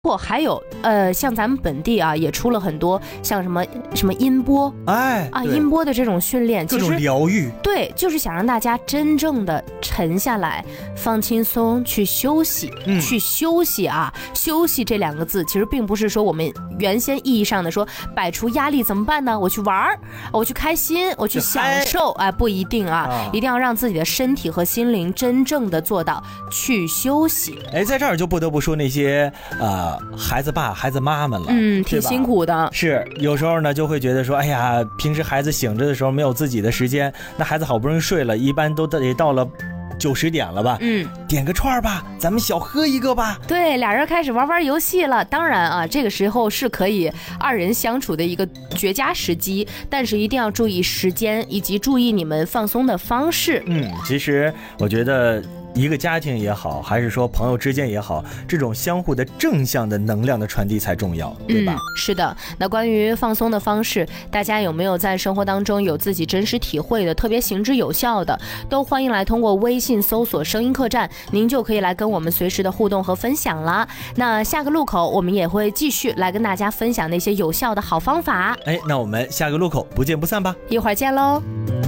或还有像咱们本地啊，也出了很多像什么音波，音波的这种训练， 各种疗愈， 对，就是想让大家真正的沉下来，放轻松，去休息，去休息啊。休息这2个字，其实并不是说我们原先意义上的说摆除压力怎么办呢？我去玩，我去开心，我去享受，不一定啊，一定要让自己的身体和心灵真正的做到去休息。 在这儿就不得不说那些孩子爸孩子妈们了， 挺辛苦的。 是，有时候呢就会觉得说，哎呀，平时孩子醒着的时候没有自己的时间，那孩子好不容易睡了，一般都得到了9、10点了吧，点个串吧，咱们小喝一个吧。 对，俩人开始玩游戏了。当然啊，这个时候是可以2人相处的一个绝佳时机，但是一定要注意时间，以及注意你们放松的方式。 其实我觉得一个家庭也好，还是说朋友之间也好，这种相互的正向的能量的传递才重要，对吧？ 是的。那关于放松的方式，大家有没有在生活当中有自己真实体会的，特别行之有效的，都欢迎来通过微信搜索声音客栈，您就可以来跟我们随时的互动和分享啦。那下个路口我们也会继续来跟大家分享那些有效的好方法。 那我们下个路口不见不散吧， 一会儿见喽。